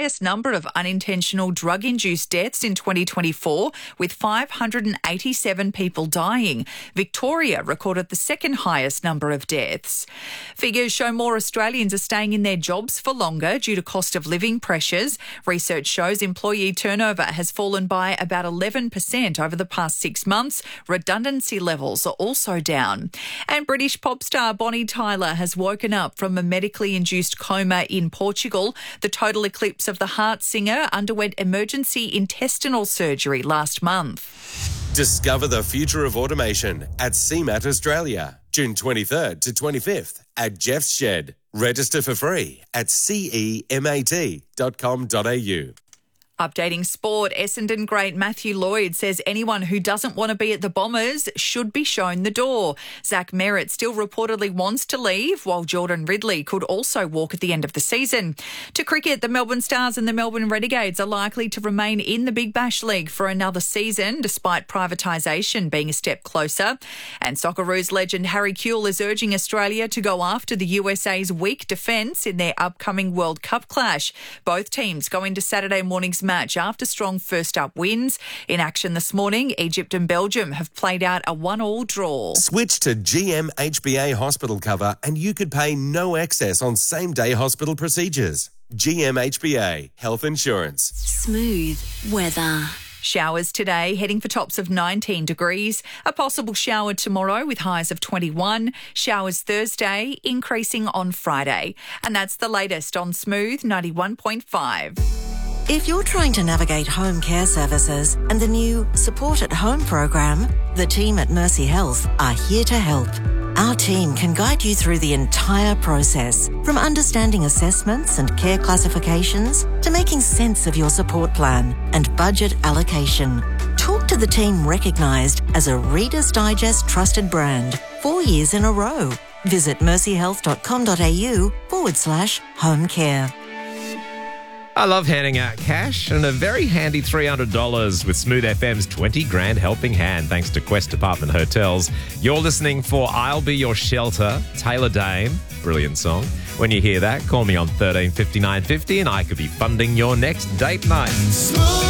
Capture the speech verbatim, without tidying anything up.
highest number of unintentional drug-induced deaths in twenty twenty-four, with five hundred eighty-seven people dying. Victoria recorded the second highest number of deaths. Figures show more Australians are staying in their jobs for longer due to cost of living pressures. Research shows employee turnover has fallen by about eleven percent over the past six months. Redundancy levels are also down. And British pop star Bonnie Tyler has woken up from a medically induced coma in Portugal. The total eclipse of the heart singer underwent emergency intestinal surgery last month. Discover the future of automation at C M A T Australia, June twenty-third to twenty-fifth at Jeff's Shed. Register for free at C E M A T dot com dot A U. Updating sport, Essendon great Matthew Lloyd says anyone who doesn't want to be at the Bombers should be shown the door. Zach Merritt still reportedly wants to leave, while Jordan Ridley could also walk at the end of the season. To cricket, the Melbourne Stars and the Melbourne Renegades are likely to remain in the Big Bash League for another season, despite privatisation being a step closer. And Socceroos legend Harry Kewell is urging Australia to go after the U S A's weak defence in their upcoming World Cup clash. Both teams go into Saturday morning's match after strong first-up wins. In action this morning, Egypt and Belgium have played out a one-all draw. Switch to G M H B A hospital cover and you could pay no excess on same-day hospital procedures. G M H B A Health Insurance. Smooth weather. Showers today, heading for tops of nineteen degrees. A possible shower tomorrow with highs of twenty-one. Showers Thursday, increasing on Friday. And that's the latest on Smooth ninety-one point five. If you're trying to navigate home care services and the new Support at Home program, the team at Mercy Health are here to help. Our team can guide you through the entire process, from understanding assessments and care classifications to making sense of your support plan and budget allocation. Talk to the team recognised as a Reader's Digest trusted brand four years in a row. Visit mercyhealth.com.au forward slash home care. I love handing out cash and a very handy three hundred dollars with Smooth F M's twenty grand helping hand thanks to Quest Department Hotels. You're listening for I'll Be Your Shelter, Taylor Dane. Brilliant song. When you hear that, call me on thirteen fifty-nine fifty and I could be funding your next date night.